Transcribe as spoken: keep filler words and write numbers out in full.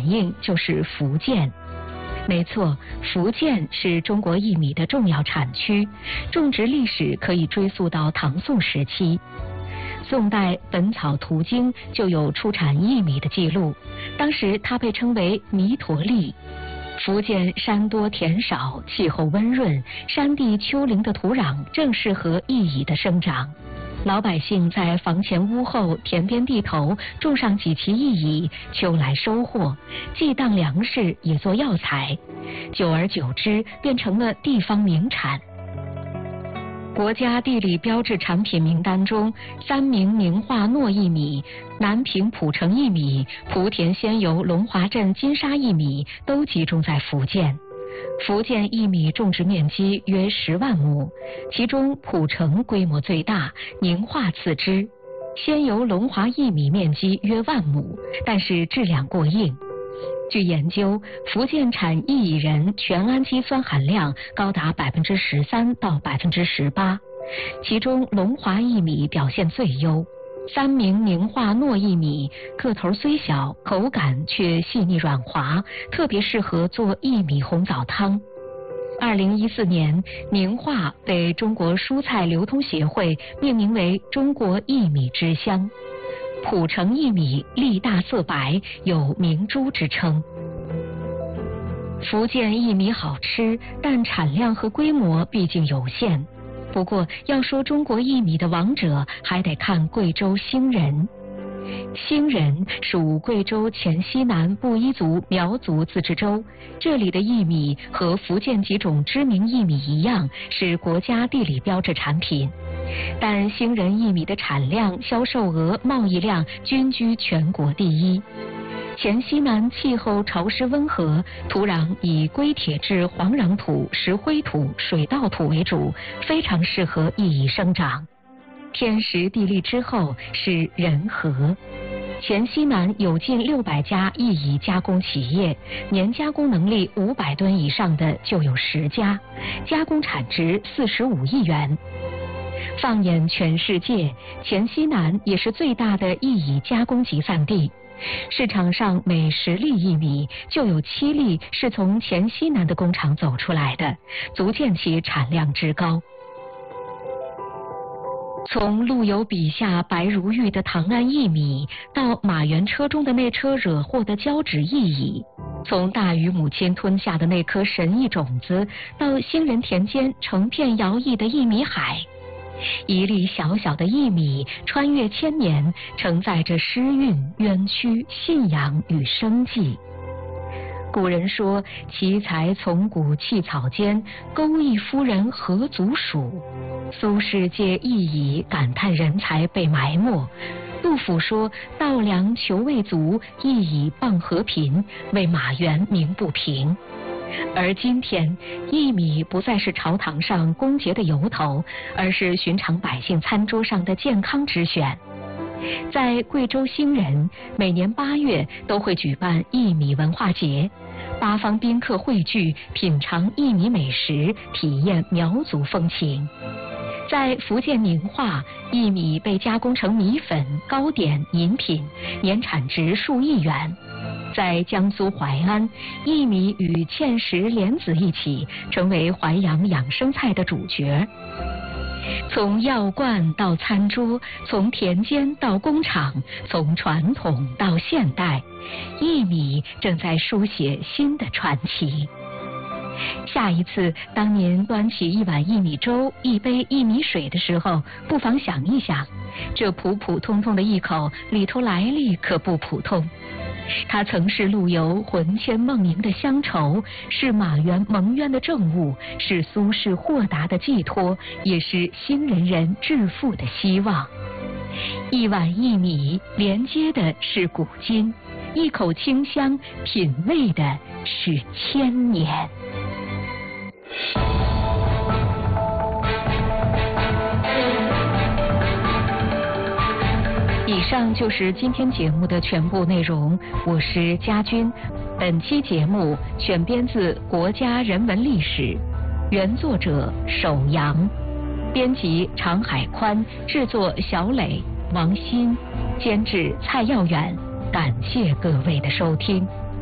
反应就是福建。没错，福建是中国薏米的重要产区，种植历史可以追溯到唐宋时期。宋代《本草图经》就有出产薏米的记录，当时它被称为弥陀粒。福建山多田少，气候温润，山地丘陵的土壤正适合薏米的生长。老百姓在房前屋后、田边地头种上几畦薏米，秋来收获，既当粮食也做药材，久而久之变成了地方名产。国家地理标志产品名单中，三明宁化糯薏米、南平蒲城薏米、莆田仙游龙华镇金沙薏米都集中在福建。福建薏米种植面积约十万亩，其中蒲城规模最大，宁化次之。仙游龙华薏米面积约万亩，但是质量过硬。据研究，福建产薏苡仁全氨基酸含量高达百分之十三到百分之十八，其中龙华薏米表现最优。三明宁化糯薏米个头虽小，口感却细腻软滑，特别适合做薏米红枣汤。二零一四年，宁化被中国蔬菜流通协会命名为中国薏米之乡。蒲城薏米粒大色白，有明珠之称。福建薏米好吃，但产量和规模毕竟有限。不过，要说中国薏米的王者，还得看贵州兴仁。兴仁属贵州黔西南布依族苗族自治州，这里的薏米和福建几种知名薏米一样，是国家地理标志产品。但兴仁薏米的产量、销售额、贸易量均居全国第一。黔西南气候潮湿温和，土壤以硅铁质黄壤土、石灰土、水稻土为主，非常适合薏米生长。天时地利之后是人和。黔西南有近六百家薏米加工企业，年加工能力五百吨以上的就有十家，加工产值四十五亿元。放眼全世界，黔西南也是最大的薏米加工集散地。市场上每十粒薏米就有七粒是从黔西南的工厂走出来的，足见其产量之高。从陆游笔下白如玉的唐安薏米，到马原车中的那车惹祸的交趾薏米，从大禹母亲吞下的那颗神异种子，到兴仁田间成片摇曳的薏米海，一粒小小的薏米穿越千年，承载着诗韵、冤屈、信仰与生计。古人说，奇才从古弃草间，钩弋夫人何足属。苏轼借薏米感叹人才被埋没。杜甫说，稻粱求未足，薏米傍河贫，为马原鸣不平。而今天，薏米不再是朝堂上恭节的由头，而是寻常百姓餐桌上的健康之选。在贵州兴仁，每年八月都会举办薏米文化节，八方宾客汇聚，品尝薏米美食，体验苗族风情。在福建宁化，薏米被加工成米粉、糕点、饮品，年产值数亿元。在江苏淮安，薏米与芡实、莲子一起，成为淮扬养生菜的主角。从药罐到餐桌，从田间到工厂，从传统到现代，薏米正在书写新的传奇。下一次，当您端起一碗薏米粥、一杯薏米水的时候，不妨想一想，这普普通通的一口里头来历可不普通。它曾是陆游魂牵梦萦的乡愁，是马原蒙冤的政务，是苏轼豁达的寄托，也是兴仁人致富的希望。一碗薏米连接的是古今，一口清香品味的是千年。以上就是今天节目的全部内容，我是佳君。本期节目选编自《国家人文历史》，原作者首阳，编辑常海宽，制作小磊、王鑫，监制蔡耀远。感谢各位的收听。